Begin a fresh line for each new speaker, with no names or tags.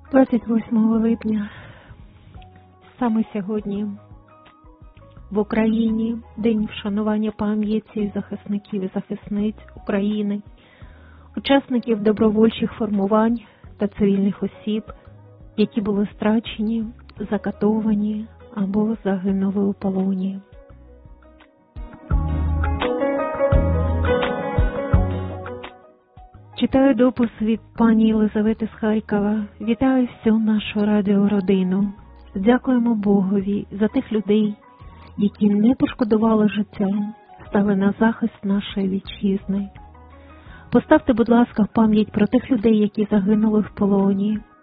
28 липня, саме сьогодні, в Україні День вшанування пам'яті захисників і захисниць України, учасників добровольчих формувань та цивільних осіб, які були страчені, закатовані або загинули у полоні. Читаю допис від пані Єлизавети з Харкова. Вітаю всю нашу радіородину. Дякуємо Богові за тих людей, які не пошкодували життя, стали на захист нашої вітчизни. Поставте, будь ласка, в пам'ять про тих людей, які загинули в полоні,